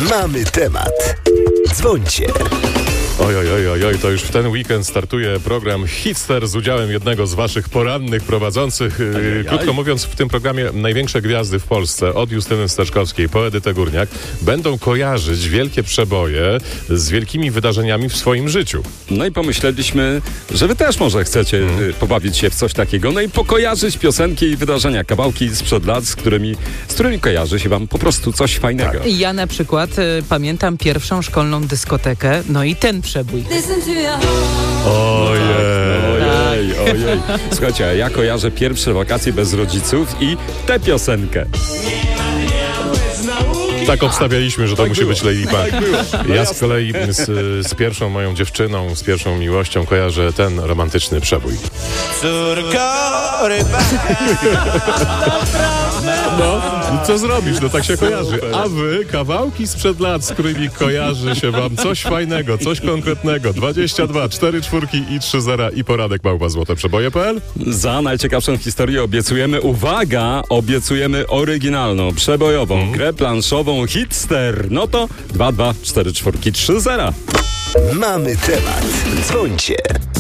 Mamy temat. Dzwońcie. Oj, to już w ten weekend startuje program Hitster z udziałem jednego z waszych porannych prowadzących. Krótko mówiąc, w tym programie największe gwiazdy w Polsce, od Justyny Steczkowskiej po Edytę Górniak, będą kojarzyć wielkie przeboje z wielkimi wydarzeniami w swoim życiu. No i pomyśleliśmy, że wy też może chcecie pobawić się w coś takiego, no i pokojarzyć piosenki i wydarzenia, kawałki sprzed lat, z którymi kojarzy się wam po prostu coś fajnego. Tak. Ja na przykład pamiętam pierwszą szkolną dyskotekę, no i ten przebój. Ojej. Słuchajcie, ja kojarzę pierwsze wakacje bez rodziców i tę piosenkę. Tak obstawialiśmy, że to musi być Lady Park. Ja z kolei z pierwszą moją dziewczyną, z pierwszą miłością kojarzę ten romantyczny przebój. No, co zrobisz? No tak się kojarzy. A wy kawałki sprzed lat, z którymi kojarzy się wam coś fajnego, coś konkretnego. 22, 4 czwórki i 3 zera i poradek @złoteprzeboje.pl. Za najciekawszą historię obiecujemy oryginalną, przebojową, grę planszową Hitster. No to 22, 4 czwórki, 3 zera. Mamy temat. Dzwońcie.